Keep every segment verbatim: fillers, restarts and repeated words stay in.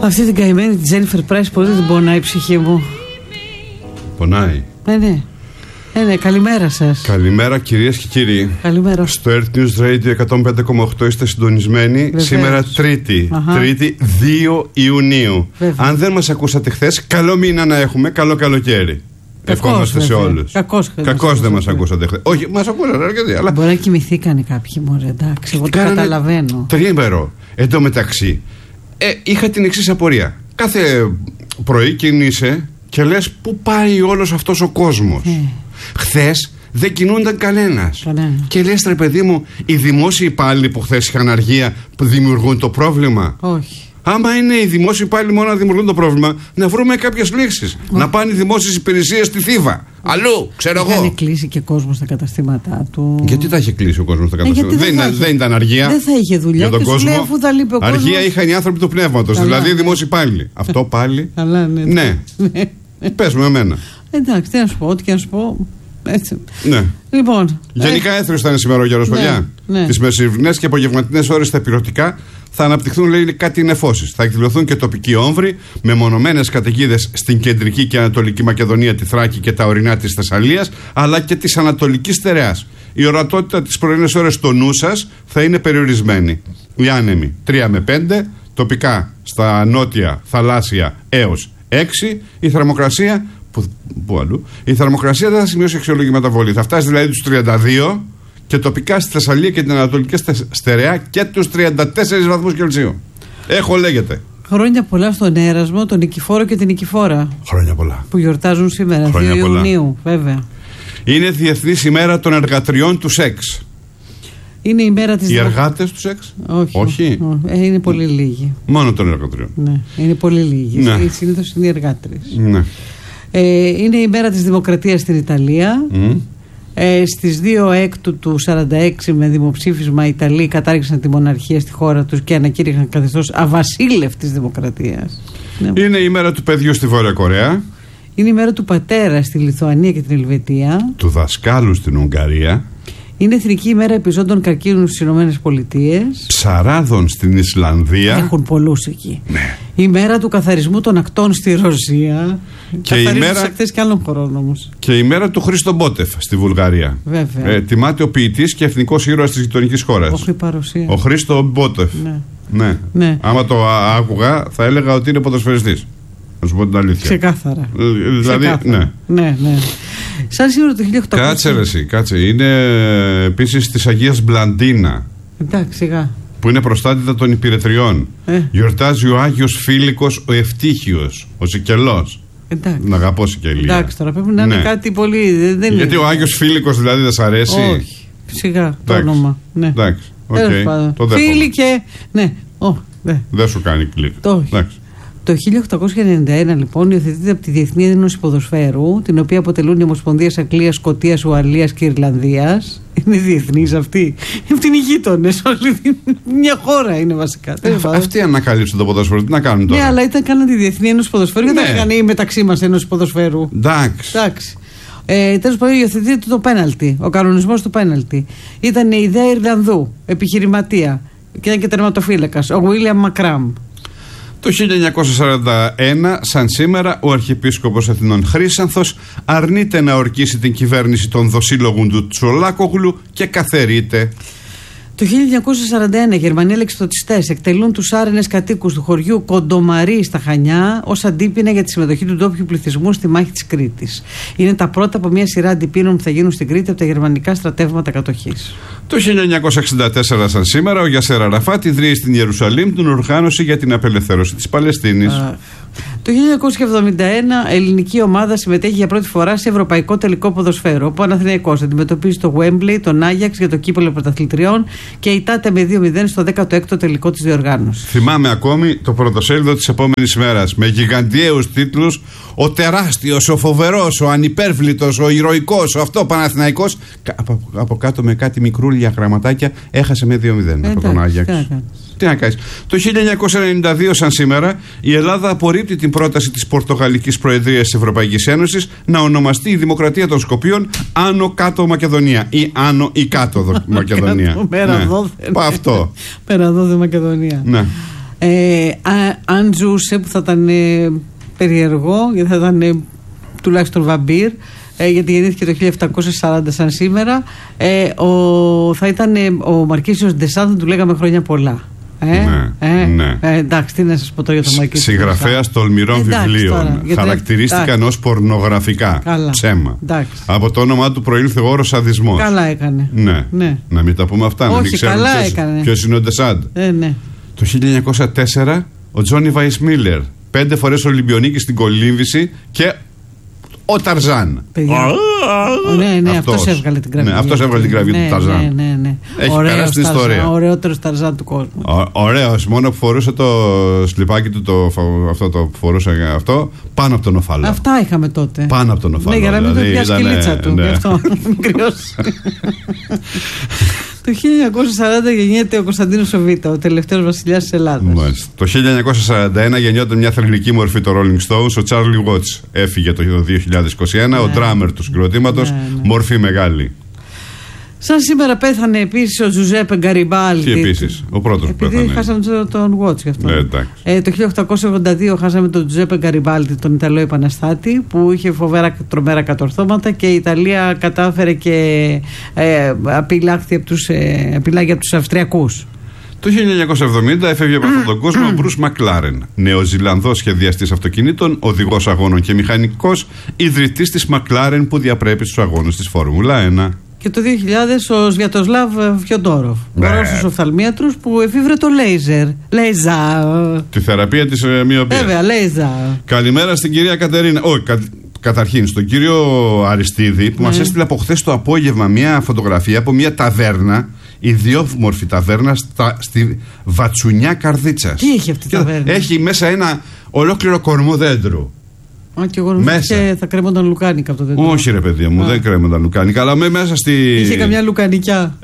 Αυτή την καημένη τη Τζένιφερ Πράις πολύ την πονάει η ψυχή μου. Πονάει. Ναι, ναι. Ε, ναι, καλημέρα σας. Καλημέρα κυρίες και κύριοι. Καλημέρα. Στο Earth News Radio εκατόν πέντε κόμμα οκτώ είστε συντονισμένοι. Βεβαίως. Σήμερα Τρίτη, Αχα. Τρίτη δύο Ιουνίου. Βεβαίως. Αν δεν μας ακούσατε χθες, καλό μήνα να έχουμε, καλό καλοκαίρι. Ευχόμαστε σε όλους. Κακώς, Κακώς δεν μας ακούσατε χθες. Όχι, μας ακούσατε αρκετοί. Αλλά... Μπορεί να κοιμηθήκανε κάποιοι, μωρέ, εντάξει, εγώ το καταλαβαίνω. Τριήμερο. Εν τω μεταξύ, ε, είχα την εξής απορία. Κάθε πρωί κινείσαι και λες πού πάει όλος αυτός ο κόσμος. Ε. Χθες δεν κινούνταν κανένας. Κανένα. Και λες, ρε παιδί μου, οι δημόσιοι υπάλληλοι που χθες είχαν αργία που δημιουργούν το πρόβλημα. Όχι. Άμα είναι οι δημόσιοι υπάλληλοι μόνο να δημιουργούν το πρόβλημα, να βρούμε κάποιες λύσεις. Να πάνε οι δημόσιες υπηρεσίες στη Θήβα. Αλλού, ξέρω εγώ. Είχαν κλείσει και κόσμο στα καταστήματά του. Γιατί θα είχε κλείσει ο κόσμος στα καταστήματα. Ε, δεν, δεν, δεν ήταν αργία. Δεν θα είχε δουλειά για τον κόσμο. Λέει, αφού θα λείπει ο κόσμος. Αργία είχαν οι άνθρωποι του πνεύματος, δηλαδή οι δημόσιοι υπάλληλοι. Αυτό πάλι. Καλά, ναι. Ναι. Πες με εμένα. Εντάξει, τι να σου πω, ό,τι και να σου πω. Έτσι. Ναι. Λοιπόν. Γενικά ε... έθριος θα είναι σήμερα ο καιρός, ναι, παιδιά. Ναι. Τις μεσημβρινές και απογευματινές ώρες στα υπηρετικά θα αναπτυχθούν, λέει, κάτι νεφώσεις. Θα εκδηλωθούν και τοπικοί όμβροι με μονομένες καταιγίδες στην κεντρική και ανατολική Μακεδονία, τη Θράκη και τα ορεινά της Θεσσαλίας, αλλά και της Ανατολικής Στερεάς. Η ορατότητα της πρωινές ώρες στο νου σας θα είναι περιορισμένη. Οι άνεμοι τρία με πέντε, τοπικά στα νότια θαλάσσια έως έξι, η θερμοκρασία. Που, που αλλού. Η θερμοκρασία δεν θα σημειώσει αξιόλογη μεταβολή. Θα φτάσει δηλαδή τους τριάντα δύο και τοπικά στη Θεσσαλία και την Ανατολική Στερεά και τους τριάντα τέσσερις βαθμούς Κελσίου. Έχω, λέγεται. Χρόνια πολλά στον Έρασμο, τον Νικηφόρο και την Νικηφόρα. Χρόνια πολλά. Που γιορτάζουν σήμερα, δύο Ιουνίου, βέβαια. Είναι Διεθνής ημέρα των εργατριών του σεξ. Είναι η μέρα της. Οι εργάτες του σεξ. Όχι. Όχι. Ε, είναι πολύ λίγοι. Μόνο των εργατριών. Ναι, είναι πολύ λίγοι. Ναι. Συνήθως είναι οι εργάτρες. Ναι. Ε, είναι η μέρα της δημοκρατίας στην Ιταλία. Mm. Ε, στις δύο έκτου του σαράντα έξι με δημοψήφισμα οι Ιταλοί κατάργησαν τη μοναρχία στη χώρα τους και ανακήρυξαν καθεστώς αβασίλευτης δημοκρατίας. Είναι η μέρα του παιδιού στη Βόρεια Κορέα. Είναι η μέρα του πατέρα στη Λιθουανία και την Ελβετία. Του δασκάλου στην Ουγγαρία. Είναι εθνική ημέρα επιζώντων καρκίνου στις Ηνωμένες Πολιτείες. Ψαράδων στην Ισλανδία. Έχουν πολλούς εκεί. Ναι. Η μέρα του καθαρισμού των ακτών στη Ρωσία. Και η μέρα... ακτές και άλλων χωρών όμως. Και η μέρα του Χρήστο Μπότεφ στη Βουλγαρία. Βέβαια. Ε, τιμάται ο ποιητής και εθνικός ήρωας της γειτονικής χώρας. Όχι η παρουσία. Ο Χρήστο Μπότεφ. Ναι. Ναι. Ναι. Άμα το άκουγα θα έλεγα ότι είναι ποδοσφαιριστής. Να σου πω την αλήθεια. Ξεκάθαρα. Δηλαδή, Ξεκάθαρα. ναι. Ναι, ναι. Σαν σήμερα το χίλια οκτακόσια. Κάτσε ρε εσύ, κάτσε. Είναι επίσης της Αγίας Μπλαντίνα. Εντάξει, σιγά. Που είναι προστάτητα των υπηρετριών. Ε. Γιορτάζει ο Άγιος Φίλικος ο Ευτύχιος, ο Σικελός. Εντάξει. Να αγαπώ Σικελία. Εντάξει, τώρα πρέπει να είναι, ναι, κάτι πολύ. Δεν Γιατί είναι. Ο Άγιος Φίλικος δηλαδή δεν σ' αρέσει. Όχι. Σιγά το όνομα. Ναι. Εντάξει. Okay. Φίλικε. Ναι. Oh, ναι. Δεν σου κάνει κλικ. Το Το χίλια οκτακόσια ενενήντα ένα λοιπόν υιοθετείται από τη Διεθνή Ένωση Ποδοσφαίρου, την οποία αποτελούν οι Ομοσπονδίες Αγγλίας, Σκωτίας, Ουαλίας και Ιρλανδίας. Είναι διεθνής αυτή. Αυτή είναι οι γείτονες. Όλη μια χώρα είναι βασικά. Ε, αυτοί ανακαλύψαν το ποδόσφαιρο. Τι να κάνουν τώρα. Ναι, αλλά ήταν κάναν τη Διεθνή Ένωση Ποδοσφαίρου. Ναι. Γιατί δεν έκανε η μεταξύ μας Ένωση Ποδοσφαίρου. Εντάξει. Εντάξει. Ε, Τέλος πάντων, υιοθετείται το πέναλτι. Ο κανονισμός του πέναλτι. Ήταν η ιδέα Ιρλανδού, επιχειρηματία. Και ήταν και τερματοφύλακας, ο Βίλιαμ Μακράμ. Το χίλια εννιακόσια σαράντα ένα, σαν σήμερα, ο Αρχιεπίσκοπος Αθηνών Χρύσανθος αρνείται να ορκίσει την κυβέρνηση των δοσύλλογων του Τσολάκογλου και καθαιρείται. Το χίλια εννιακόσια σαράντα ένα οι Γερμανοί λεξιτοτιστές εκτελούν τους άρενες κατοίκους του χωριού Κοντομαρί στα Χανιά ως αντίπεινα για τη συμμετοχή του ντόπιου πληθυσμού στη μάχη της Κρήτης. Είναι τα πρώτα από μια σειρά αντιπίνων που θα γίνουν στην Κρήτη από τα γερμανικά στρατεύματα κατοχής. Το χίλια εννιακόσια εξήντα τέσσερα, σαν σήμερα, ο Γιασέρ Αραφάτ ιδρύει στην Ιερουσαλήμ την οργάνωση για την απελευθέρωση της Παλαιστίνης. Uh. Το χίλια εννιακόσια εβδομήντα ένα ελληνική ομάδα συμμετέχει για πρώτη φορά σε ευρωπαϊκό τελικό ποδοσφαίρο. Ο Παναθηναϊκός αντιμετωπίζει το Wembley, τον Άγιαξ για το κύπελλο πρωταθλητριών και ητάται με δύο μηδέν στο δέκατο έκτο τελικό της διοργάνωσης. Θυμάμαι ακόμη το πρωτοσέλιδο της επόμενης μέρας με γιγαντιαίους τίτλους. Ο τεράστιος, ο φοβερός, ο ανυπέρβλητος, ο ηρωικός, ο αυτό Παναθηναϊκός. Από, από κάτω με κάτι μικρούλια γραμματάκια έχασε με δύο μηδέν από τον Άγιαξ. Τι να κάνεις. Το χίλια εννιακόσια ενενήντα δύο, σαν σήμερα, η Ελλάδα απορρίπτει την πρόταση της Πορτογαλικής Προεδρίας της Ευρωπαϊκής Ένωσης να ονομαστεί η Δημοκρατία των Σκοπίων Άνω Κάτω Μακεδονία ή Άνω ή Κάτω Μακεδονία. Πέρα δόθε. Αυτό. Πέρα δόθε Μακεδονία. Ναι. Ε, α, αν ζούσε, που θα ήταν ε, περιεργό, γιατί θα ήταν ε, τουλάχιστον βαμπύρ, ε, γιατί γεννήθηκε το χίλια επτακόσια σαράντα σαν σήμερα, ε, ο, θα ήταν ε, ο Μαρκίσιος Ντεσάντ, θα του λέγαμε χρόνια πολλά. Ε, ναι, ε, ναι. Ε, εντάξει, τι να σας πω τώρα για το Μαρκίσιο. Συγγραφέας τολμηρών εντάξει, βιβλίων. Τώρα, χαρακτηρίστηκαν ως πορνογραφικά. Καλά. Ψέμα. Εντάξει. Από το όνομά του προήλθε ο όρος σαδισμός. Καλά έκανε. Ναι. Ναι. Να μην τα πούμε αυτά. Όχι, να μην ξέρουμε καλά ποιος, έκανε. ποιος είναι ο Ντεσάντ. Ε, ναι. Το χίλια εννιακόσια τέσσερα ο Τζόνι Βαϊσμίλερ. Πέντε φορές Ολυμπιονίκη στην κολύμβηση και ο Ταρζάν. Oh, ναι, ναι, αυτός, αυτός έβγαλε την κραυγή. Ναι, αυτός έβγαλε την κραυγή ναι, του Ταρζάν. Ναι, ναι, ναι. Έχει ωραίος περάσει την ιστορία. Ο ωραιότερος Ταρζάν του κόσμου. Ο, ωραίος, μόνο που φορούσε το σλιπάκι του, το, αυτό το που φορούσε αυτό, πάνω από τον οφαλό. Αυτά είχαμε τότε. Πάνω από τον οφαλό. Ναι, για να μην δηλαδή, το πιάσει η λίτσα του. Γι' αυτό μικρός. Το χίλια εννιακόσια σαράντα γεννιέται ο Κωνσταντίνος ο Β', ο τελευταίος βασιλιάς της Ελλάδας. Μάλιστα. Το χίλια εννιακόσια σαράντα ένα γεννιόταν μια θρυλική μορφή το Rolling Stones, ο Charlie Watts. Έφυγε το δύο χιλιάδες είκοσι ένα, ναι. Ο ντράμερ του συγκροτήματος, ναι, ναι. Μορφή μεγάλη. Σαν σήμερα πέθανε επίσης ο Τζουζέπε Γκαριμπάλντι. Τι επίσης, ο πρώτος που πέθανε. Επειδή χάσαμε τον Watts γι' αυτό. Ναι, ε, το χίλια οκτακόσια ογδόντα δύο χάσαμε τον Τζουζέπε Γκαριμπάλντι, τον Ιταλό επαναστάτη, που είχε φοβερά τρομερά κατορθώματα και η Ιταλία κατάφερε και ε, απειλάγει από τους, ε, από τους Αυστριακούς. Το χίλια εννιακόσια εβδομήντα έφευγε από αυτόν τον κόσμο ο Μπρους Μακλάρεν, Νεοζηλανδός σχεδιαστής αυτοκινήτων, οδηγός αγώνων και μηχανικός, ιδρυτής της Μακλάρεν που διαπρέπει στους αγώνες της Φόρμουλα ένα. Και το δύο χιλιάδες ο Σβιατοσλάβ Φιοντόροφ, ναι. Ο Ρώσος οφθαλμίατρος που εφήβρε το λέιζερ. Λέιζα. Τη θεραπεία της ε, μοιοπίας. Βέβαια, λέιζα. Καλημέρα στην κυρία Κατερίνα. Όχι, κα, καταρχήν στον κύριο Αριστίδη που ναι. μας έστειλε από χθες το απόγευμα μια φωτογραφία από μια ταβέρνα, ιδιόμορφη ταβέρνα στα, στη Βατσουνιά Καρδίτσας. Τι έχει αυτή η ταβέρνα? Έχει μέσα ένα ολόκληρο κορμό δέντρου. Α, και εγώ νομίζω θα κρέμονταν λουκάνικα από το δέντρο. Όχι ρε παιδιά μου, Α. δεν κρέμονταν λουκάνικα, αλλά με μέσα στη... Είχε καμιά λουκανικιά.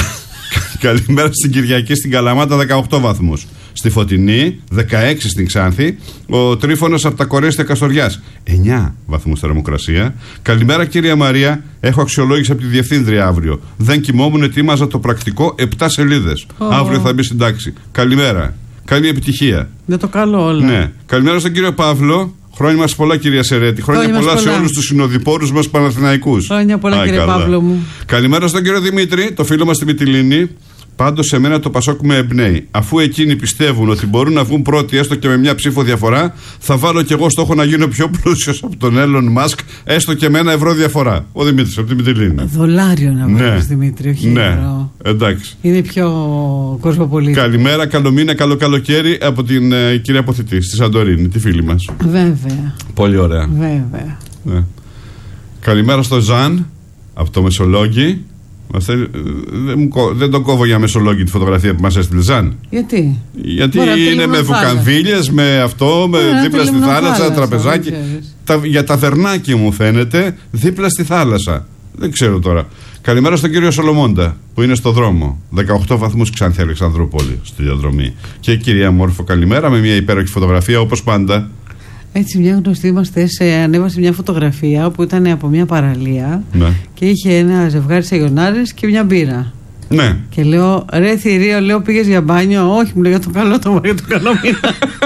Καλημέρα στην Κυριακή στην Καλαμάτα δεκαοκτώ βαθμούς. Στη Φωτεινή δεκαέξι στην Ξάνθη. Ο Τρίφωνος από τα Κορέστια Καστοριάς εννιά βαθμούς θερμοκρασία. Καλημέρα κυρία Μαρία. Έχω αξιολόγηση από τη Διευθύντρια αύριο. Δεν κοιμόμουν, ετοίμαζα το πρακτικό επτά σελίδες. Oh. Αύριο θα μπει στην τάξη. Καλημέρα. Καλή επιτυχία. Δεν το καλό όλα. Ναι. Καλημέρα στον κύριο Παύλο. Χρόνια μας πολλά κυρία Σερέτη. Χρόνια, Χρόνια πολλά, πολλά σε όλους τους συνοδοιπόρους μας Παναθηναϊκούς. Χρόνια πολλά Ά, κύριε καλά. Παύλο μου. Καλημέρα στον κύριο Δημήτρη, το φίλο μας στη Μυτιλήνη. Πάντως σε μένα το Πασόκ με εμπνέει. Αφού εκείνοι πιστεύουν ότι μπορούν να βγουν πρώτοι έστω και με μια ψήφο διαφορά, θα βάλω κι εγώ στόχο να γίνω πιο πλούσιος από τον Έλλον Μάσκ, έστω και με ένα ευρώ διαφορά. Ο Δημήτρης από τη Μυτιλήνη. Δολάριο να βάλεις, ναι. Δημήτρη, όχι ναι. ευρώ. Εντάξει. Είναι πιο κοσμοπολίτη. Καλημέρα, καλό μήνα, καλό καλοκαίρι από την ε, κυρία Αποθητή στη Σαντορίνη, τη φίλη μας. Βέβαια. Πολύ ωραία. Βέβαια. Ναι. Καλημέρα στο Ζαν από το Μεσολόγγι. Δεν, δεν τον κόβω για Μεσολόγγι τη φωτογραφία που μας έστειλε Ζαν. Γιατί? Γιατί Μπορεί είναι με βουκανδύλιες, με αυτό, με Μπορεί δίπλα στη θάλασσα, θάλασσα τραπεζάκι. Τα, για ταβερνάκι μου φαίνεται δίπλα στη θάλασσα. Δεν ξέρω τώρα. Καλημέρα στον κύριο Σολομώντα που είναι στο δρόμο. δεκαοκτώ βαθμούς Ξάνθη Αλεξανδρούπολη στη διαδρομή. Και η κυρία Μόρφο, καλημέρα με μια υπέροχη φωτογραφία όπως πάντα. Έτσι, μια γνωστή μας σε ανέβασε μια φωτογραφία που ήταν από μια παραλία ναι. και είχε ένα ζευγάρι σαγιονάρες και μια μπύρα. Ναι. Και λέω, ρε Θηρίο, λέω, πήγες για μπάνιο? Όχι, μου λέει, για το καλό το για το καλό μήνα.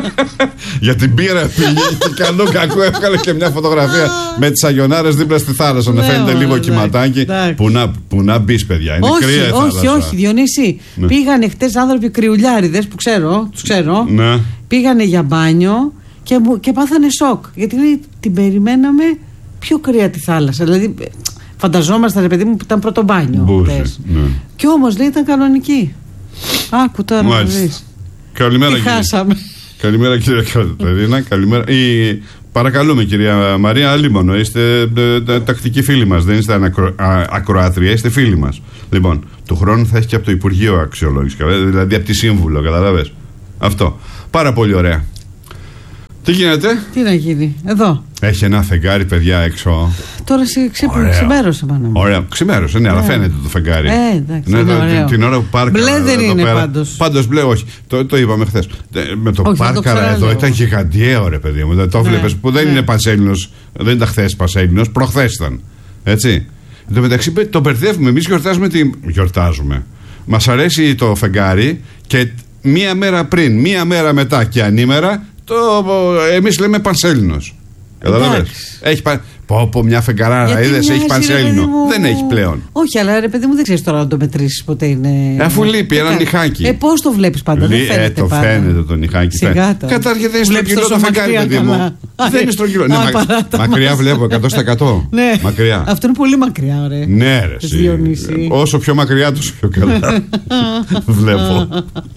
Για την μπύρα πήγε και καλό κακό έβγαλε και μια φωτογραφία με τις σαγιονάρες δίπλα στη θάλασσα. Να φαίνεται λίγο κυματάκι. Που να, που να μπεις, παιδιά. Είναι όχι, κρύα η θάλασσα. Όχι, όχι, Διονύση. Ναι. Πήγανε χτες άνθρωποι κρυουλιάριδες που ξέρω, τους ξέρω. Ναι. Πήγανε για μπάνιο. Και, και πάθανε σοκ. Γιατί λέει, την περιμέναμε πιο κρύα τη θάλασσα. Δηλαδή, φανταζόμαστε, ρε παιδί μου, που ήταν πρώτο μπάνιο. Ναι. Και όμως λέει, ήταν κανονική. Άκου τώρα να δεις. Καλημέρα, τι χάσαμε. Καλημέρα, κυρία Κατερίνα. Καλημέρα. Η... Παρακαλούμε, κυρία Μαρία, αλίμονο. Είστε τακτικοί φίλοι μας. Δεν είστε ανακρο... ακροάτρια, είστε φίλοι μας. Λοιπόν, του χρόνου θα έχει και από το Υπουργείο αξιολόγηση. Δηλαδή από τη Σύμβουλο, καταλαβες. Αυτό. Πάρα πολύ ωραία. Τι γίνεται? Τι να γίνει, εδώ. Έχει ένα φεγγάρι, παιδιά, έξω. Τώρα ξημέρωσε, μάνα μου. Ωραία, ξημέρωσε, ναι, αλλά φαίνεται το φεγγάρι. Ε, εντάξει. Ναι, είναι το, την, την ώρα που πάρκαρα. Μπλε δεν είναι πάντως. Πάντως μπλε, όχι. Το, το είπαμε χθες. Με το όχι, πάρκαρα εδώ ήταν γιγαντιαίο, ρε παιδί μου. Το βλέπεις που δεν ναι. είναι Πανσέλινος, δεν ήταν χθες Πανσέλινος, προχθές ήταν. Έτσι. Εν τω μεταξύ το μπερδεύουμε. Εμείς γιορτάζουμε. Τι... Γιορτάζουμε. Μας αρέσει το φεγγάρι και μία μέρα πριν, μία μέρα μετά και ανήμερα, το, εμείς λέμε Πανσέλινος. Καταλαβαίνεις. Έχει πα... Πω, πω, μια φεγγαράρα, είδες, έχει Πανσέλινο. Μου... Δεν έχει πλέον. Όχι, αλλά ρε παιδί μου, δεν ξέρεις τώρα να το μετρήσεις ποτέ είναι. Ε, αφού λείπει ένα νυχάκι. Ε, πώς το βλέπεις πάντα, Λί... δεν φαίνεται. Ε, το πάντα. φαίνεται το νυχάκι. Καταρχήν δεν είναι στρογγυλό το φεγγάρι, παιδί μου. Δεν είναι στρογγυλό. Ναι, μακριά βλέπω, εκατό τοις εκατό. Μακριά. Αυτό είναι πολύ μακριά, ωραία. Ναι, ρε. Όσο πιο μακριά, τόσο πιο καλά. Βλέπω.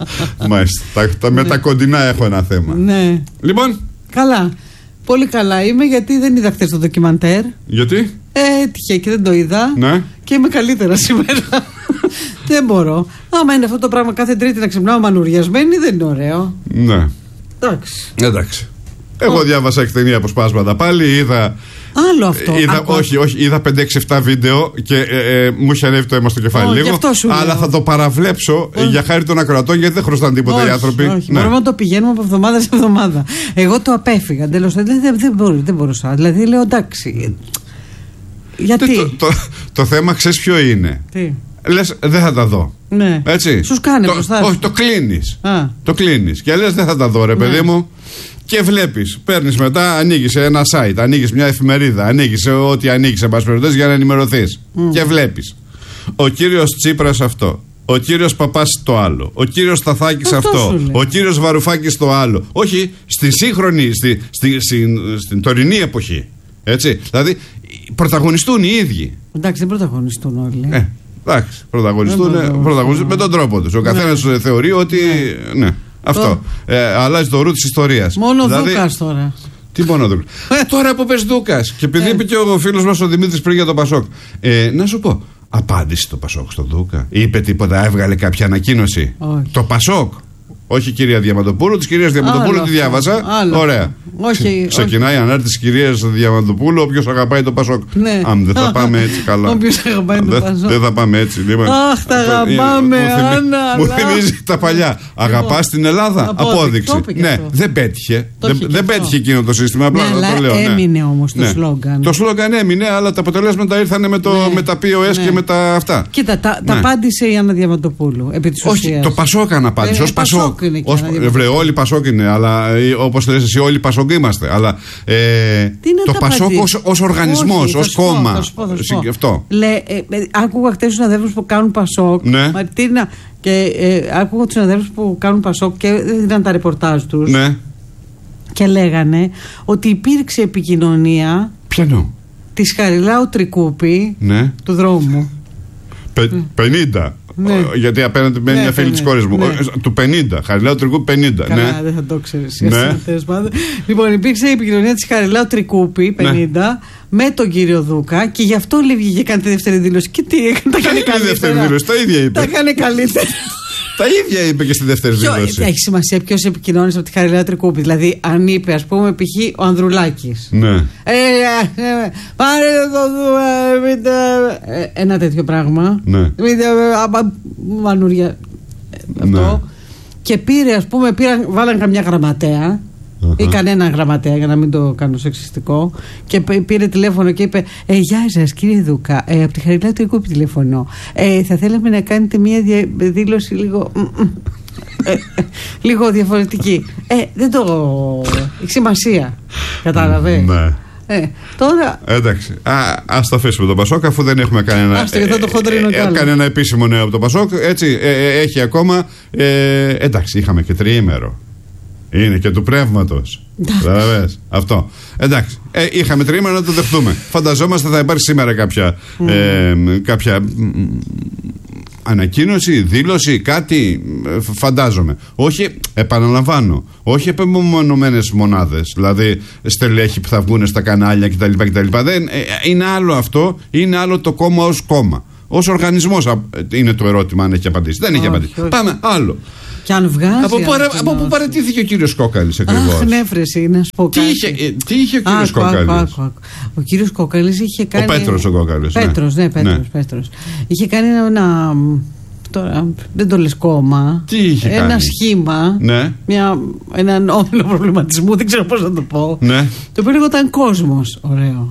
Μάλιστα. Με τα κοντινά έχω ένα θέμα. Λοιπόν. Καλά. Πολύ καλά είμαι, γιατί δεν είδα χθες το ντοκιμαντέρ. Γιατί? Ε, τυχαία και δεν το είδα. Ναι. Και είμαι καλύτερα σήμερα. Δεν μπορώ. Άμα είναι αυτό το πράγμα κάθε Τρίτη να ξυπνάω μανουριασμένη, δεν είναι ωραίο. Ναι. Εντάξει. Εντάξει. Εγώ oh. διάβασα εκτενή αποσπάσματα πάλι, είδα. Άλλο αυτό. Είδα, όχι, όχι, είδα πέντε έξι επτά βίντεο και ε, ε, μου είχε ανέβει το αίμα στο κεφάλι oh, λίγο. Αλλά λέω. Θα το παραβλέψω oh. για χάρη των ακροατών, γιατί δεν χρωστάνε τίποτα όχι, οι άνθρωποι. Όχι, ναι. Μπορούμε να το πηγαίνουμε από εβδομάδα σε εβδομάδα. Εγώ το απέφυγα. Τέλος, δηλαδή δεν, δεν, μπορούσα, δεν μπορούσα. Δηλαδή λέω εντάξει. Γιατί. Το, το, το, το θέμα ξέρεις ποιο είναι. Τι. Λες δεν θα τα δω. Ναι. Έτσι. Σου κάνει το, μπροστά. Όχι, το κλείνεις. Το κλείνεις. Και λες δεν θα τα δω, ρε ναι. παιδί μου. Και βλέπεις, παίρνεις μετά, ανοίγεις ένα site, ανοίγεις μια εφημερίδα, ανοίγεις ό,τι ανοίγεις, εν πάση περιπτώσει, για να ενημερωθείς. Mm. Και βλέπεις. Ο κύριος Τσίπρας αυτό. Ο κύριος Παπάς το άλλο. Ο κύριος Σταθάκης αυτό. αυτό. Ο κύριος Βαρουφάκης το άλλο. Όχι, στη σύγχρονη, στη, στη, στη, στην τωρινή εποχή. Έτσι. Δηλαδή, πρωταγωνιστούν οι ίδιοι. Εντάξει, δεν πρωταγωνιστούν όλοι. Ε, εντάξει, πρωταγωνιστούν, πρωταγωνιστούν με τον τρόπο τους. Ο καθένας ναι. θεωρεί ότι. Ναι. ναι. Αυτό. Το... Ε, αλλάζει το ρου της ιστορίας. Μόνο δηλαδή... Δούκας τώρα. Τι μόνο Δούκας. Τώρα που πες Δούκας. Και επειδή είπε και ο φίλος μας ο Δημήτρης πριν για το Πασόκ. Ε, να σου πω. Απάντησε το Πασόκ στον Δούκα. Είπε τίποτα, έβγαλε κάποια ανακοίνωση. Όχι. Το Πασόκ. Όχι η κυρία Διαμαντοπούλου. Τη κυρία Διαμαντοπούλου άλλο, τη διάβασα. Άλλο. Ωραία. Όχι, ξεκινάει η ανάρτηση τη κυρία Διαμαντοπούλου. Όποιος αγαπάει το Πασόκ. Ναι. Αν δεν θα πάμε έτσι καλά. Όποιος αγαπάει το Πασόκ. Δεν θα πάμε έτσι. Αχ, τα αγαπάμε, Άννα. Μου θυμίζει τα παλιά. Αγαπάς την Ελλάδα. Απόδειξη. Ναι, δεν πέτυχε. Δεν πέτυχε εκείνο το σύστημα. Απλά το λέω. Έμεινε όμως το σλόγγαν. Το σλόγγαν έμεινε, αλλά τα αποτελέσματα ήρθαν με τα πι ο ες και με τα αυτά. Κοίτα, τα απάντησε η Άννα Διαμαντοπούλου. Όχι, το Πασόκ αναπάντησε. Ω Πασόκ. Βρε, όλοι Πασόκ είναι, αλλά όπως λες εσύ, όλοι Πασόκ είμαστε. Αλλά ε, το Πασόκ ως οργανισμός, ως κόμμα. Θα σου πω, θα σου πω. Αυτό. Λέ, ε, ε, άκουγα χτες τους συναδέλφους που κάνουν Πασόκ. Ναι. Μαρτίνα, και ε, άκουγα τους συναδέλφους που κάνουν Πασόκ και δεν ήταν τα ρεπορτάζ τους. Ναι. Και λέγανε ότι υπήρξε επικοινωνία. Ποιανό? Της Χαριλάου Τρικούπη ναι. του δρόμου. Πε, πενήντα. Ναι. Γιατί απέναντι με ναι, μια φίλη ναι, της κόρης μου. Ναι. Του πενήντα. Χαριλάου Τρικούπη πενήντα. Καλά, ναι. δεν θα το ξέρεις. Ναι. Λοιπόν, υπήρξε η επικοινωνία της Χαριλάου Τρικούπη πενήντα ναι. με τον κύριο Δούκα και γι' αυτό λέει βγήκε κάνει τη δεύτερη δήλωση. Και τι έκανε, τα κάνει καλύτερα. Δεύτερη δήλωση, τα ίδια είπε. Τα έκανε καλύτερα. Τα ίδια είπε και στη δεύτερη δήλωση. Έχει σημασία ποιος επικοινώνησε από τη Χαριλάου Τρικούπη. Δηλαδή, αν είπε, ας πούμε, π.χ. ο Ανδρουλάκης. Ναι. Ε, πάρε το. Ένα τέτοιο πράγμα. Ναι. Μανουριά. Αυτό. Και πήρε, ας πούμε, πήραν, βάλαν καμιά γραμματέα. Uh-huh. Ή κανέναν γραμματέα, για να μην το κάνω σεξιστικό. Και πήρε τηλέφωνο και είπε: ε, Γεια σας, κύριε Δούκα. Ε, από τη Χαριλάου Τρικούπη τηλεφωνώ. Ε, θα θέλαμε να κάνετε μία δια... δήλωση λίγο. ε, λίγο διαφορετική. Ε, δεν το. Έχει σημασία. Κατάλαβε. Ναι. Ε, τώρα... Εντάξει. Α, ας το αφήσουμε το Πασόκ, αφού δεν έχουμε κανένα, Άστε, ε, το ε, ε, κανένα επίσημο νέο από το Πασόκ. Έτσι, ε, ε, έχει ακόμα. Ε, εντάξει, είχαμε και τριήμερο. Είναι και του πνεύματος. Καταλαβες. Αυτό. Εντάξει. Ε, είχαμε τριήμερο να το δεχτούμε. Φανταζόμαστε θα υπάρχει σήμερα κάποια, mm. ε, κάποια ανακοίνωση, δήλωση, κάτι. Φαντάζομαι. Όχι, επαναλαμβάνω, όχι επεμονωμένες μονάδες. Δηλαδή στελέχοι που θα βγουν στα κανάλια κτλ. κτλ. Δεν, ε, είναι άλλο αυτό, είναι άλλο το κόμμα ως κόμμα. Ως οργανισμός είναι το ερώτημα, αν έχει απαντήσει. Δεν έχει απαντήσει. Όχι. Πάμε άλλο. Και αν βγάζει. Από, παρα, από πού παραιτήθηκε ο κύριος Κόκαλης ακριβώς? Αχ, νέφρεση, να σου πω κάτι. Τι είχε, τι είχε ο κύριος Κόκαλης? Ο κύριος Κόκαλης είχε κάνει. Ο Πέτρος ο Κόκαλης. Πέτρος, ναι, ναι Πέτρος, ναι. Πέτρος. Είχε κάνει ένα. ένα τώρα, δεν το λες κόμμα. Τι είχε ένα κάνει? σχήμα. Ναι. Μια, έναν όμιλο προβληματισμού, δεν ξέρω πώς να το πω. Ναι. Το οποίο λεγόταν Κόσμος. Ωραίο.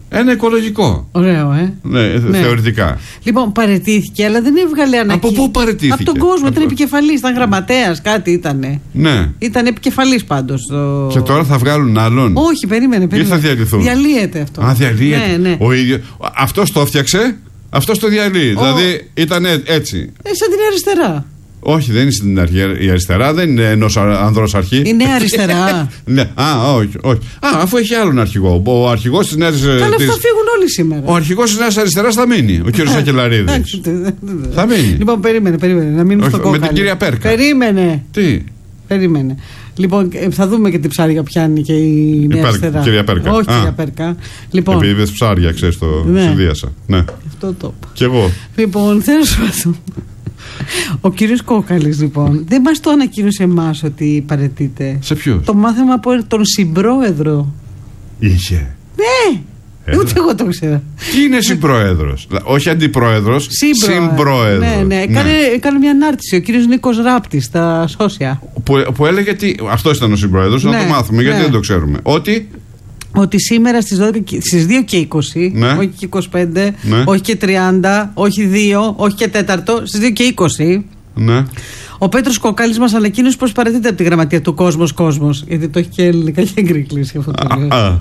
Ένα οικολογικό. Ωραίο, ε. Ναι, ναι. Θεωρητικά. Λοιπόν, παραιτήθηκε, αλλά δεν έβγαλε ανακοίνωση. Από πού παραιτήθηκε? Από τον κόσμο, ήταν επικεφαλής, ήταν γραμματέας, κάτι ήτανε. Ναι. Ήταν επικεφαλής πάντως. Το... Και τώρα θα βγάλουν άλλον. Όχι, περίμενε, περίμενε. Ή θα διαλυθούν. Διαλύεται αυτό. Α, διαλύεται. Ναι, ναι. Ο ίδιο... Αυτός το έφτιαξε, αυτός το διαλύει. Ο... Δηλαδή ήταν έτσι. Ε, σαν την αριστερά. Όχι, δεν είναι στην αρχή. Η αριστερά δεν είναι ενός ανδρός αρχή. Είναι αριστερά. Ναι. Α, όχι, όχι. Α, αφού έχει άλλον αρχηγό. Ο αρχηγός της Νέας Αριστεράς. Καλά, θα φύγουν όλοι σήμερα. Ο αρχηγός της Νέας Αριστεράς θα μείνει. Ο κύριος Σακελαρίδης. Θα μείνει. Λοιπόν, περίμενε, περίμενε. Να μείνουμε στο κόκκαλι. Με την κυρία Πέρκα. Περίμενε. Τι. Περίμενε. Λοιπόν, θα δούμε και τι ψάρια πιάνει και η Νέα Αριστερά. Κυρία Πέρκα. Όχι, κυρία Πέρκα. Λοιπόν. Επειδή είδες ψάρια, ξέρεις, το συνδύασα. Ναι. Αυτό το είπα. Κι εγώ. Λοιπόν, θέλω να σου ο κύριος Κόκκαλης, λοιπόν, δεν μας το ανακοίνωσε εμάς ότι παραιτείται. Σε ποιους? Το μάθαμε από τον συμπρόεδρο. Είχε. Ναι. Έλα. Ούτε εγώ το ξέρω. Τι είναι συμπρόεδρος? Όχι αντιπρόεδρος. Συμπρόεδρος. Ναι, ναι. Έκανε, ναι. έκανε μια ανάρτηση ο κύριος Νίκος Ράπτης στα σώσια. Που, που έλεγε ότι. Αυτός ήταν ο συμπρόεδρος, ναι, να το μάθουμε, γιατί ναι. δεν το ξέρουμε. Ότι. Ότι σήμερα στις, δώδεκα, στις δύο και είκοσι, ναι. όχι και είκοσι πέντε, ναι. όχι και τριάντα, όχι δύο, όχι και τέταρτο, στις δύο και είκοσι, ναι. ο Πέτρος Κοκκάλης μας ανακοίνωσε πως παραιτείται από τη γραμματεία του Κόσμος Κόσμος. Γιατί το έχει και ελληνικά και εγκρικλήσει αυτό το λέω.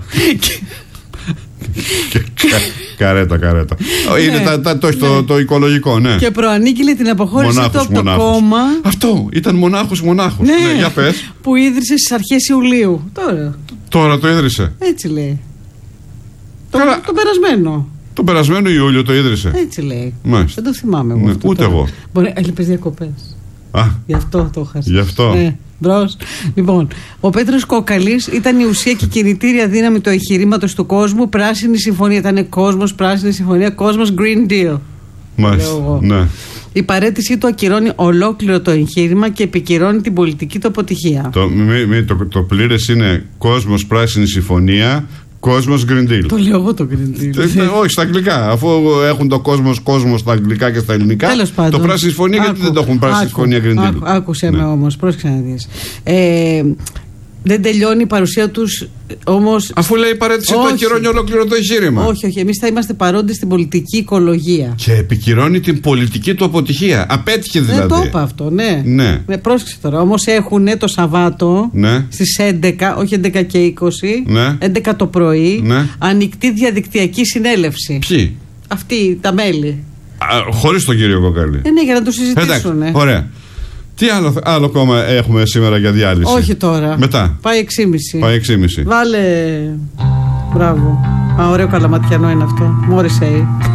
Καρέτα, καρέτα. Είναι το οικολογικό, ναι. Και προανήγγειλε την αποχώρηση του από το κόμμα. Αυτό, ήταν μονάχος μονάχος. Ναι, για πες. Που ίδρυσε στις αρχές Ιουλίου. Τώρα. Τώρα το ίδρυσε. Έτσι λέει. Το, το περασμένο. Το περασμένο Ιούλιο το ίδρυσε. Έτσι λέει. Μάλιστα. Δεν το θυμάμαι εγώ. Ναι, αυτό ούτε τώρα. εγώ. Μπορεί, έλειπες διακοπές. Α. Γι' αυτό το χάσα. Γι' αυτό. Ναι. Μπρος. Λοιπόν, ο Πέτρος Κόκκαλης ήταν η ουσία και η κινητήρια δύναμη του εγχειρήματος του κόσμου. Πράσινη συμφωνία. Ήταν κόσμος, πράσινη συμφωνία, κόσμος, Green Deal. Μάλιστα. Ναι. Η παραίτησή του ακυρώνει ολόκληρο το εγχείρημα και επικυρώνει την πολιτική του αποτυχία. Το, μη, μη, το, το πλήρες είναι κόσμος, πράσινη συμφωνία, κόσμος, Green Deal. Το λέω εγώ το Green Deal. Ε, όχι, στα αγγλικά. Αφού έχουν το κόσμος, κόσμος στα αγγλικά και στα ελληνικά. Τέλος πάντων. Το πράσινη συμφωνία, άκου, γιατί δεν το έχουν πράσινη άκου, συμφωνία, Green Deal. Άκου, άκουσε ναι. με όμως, πρόσεξε να δεις. Ε, δεν τελειώνει η παρουσία τους όμως. Αφού λέει παρέτηση το ακυρώνει ολόκληρο το εγχείρημα. Όχι, όχι. Εμείς θα είμαστε παρόντες στην πολιτική οικολογία. Και επικυρώνει την πολιτική του αποτυχία. Απέτυχε δηλαδή. Δεν το είπα αυτό, ναι. ναι. ναι πρόσεξε τώρα. Όμως έχουν το Σαββάτο ναι. στις έντεκα, όχι έντεκα και είκοσι, ναι. έντεκα το πρωί, ναι. ανοιχτή διαδικτυακή συνέλευση. Ποιοι? Αυτοί, τα μέλη. Χωρίς τον κύριο Κοκκάλη. Ε, ναι, για να το συζητήσουν. Εντάξει, ωραία. Τι άλλο, άλλο κόμμα έχουμε σήμερα για διάλυση? Όχι τώρα. Μετά. Πάει έξι και μισή. Πάει έξι και μισή. Βάλε. Μπράβο. Α, ωραίο καλαματιανό είναι αυτό. Morrissey.